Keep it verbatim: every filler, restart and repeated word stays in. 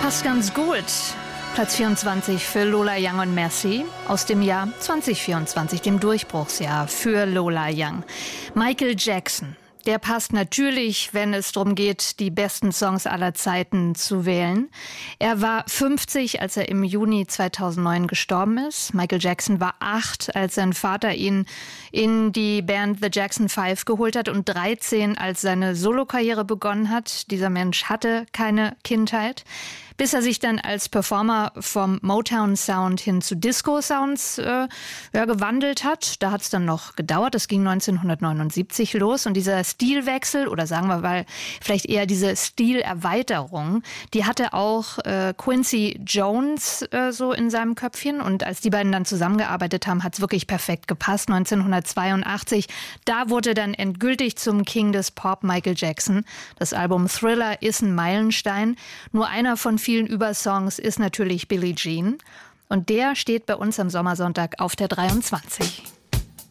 Passt ganz gut. Platz vierundzwanzig für Lola Young und Merci aus dem Jahr zwanzig vierundzwanzig, dem Durchbruchsjahr für Lola Young. Michael Jackson, der passt natürlich, wenn es darum geht, die besten Songs aller Zeiten zu wählen. Er war fünfzig, als er im Juni zweitausendneun gestorben ist. Michael Jackson war acht, als sein Vater ihn in die Band The Jackson Five geholt hat und dreizehn, als seine Solokarriere begonnen hat. Dieser Mensch hatte keine Kindheit, bis er sich dann als Performer vom Motown-Sound hin zu Disco-Sounds äh, ja, gewandelt hat. Da hat es dann noch gedauert. Das ging neunzehnhundertneunundsiebzig los. Und dieser Stilwechsel, oder sagen wir mal vielleicht eher diese Stilerweiterung, die hatte auch äh, Quincy Jones äh, so in seinem Köpfchen. Und als die beiden dann zusammengearbeitet haben, hat es wirklich perfekt gepasst. neunzehnhundertzweiundachtzig, da wurde dann endgültig zum King des Pop Michael Jackson. Das Album Thriller ist ein Meilenstein. Nur einer von vielen Übersongs ist natürlich Billie Jean. Und der steht bei uns am Sommersonntag auf der dreiundzwanzig.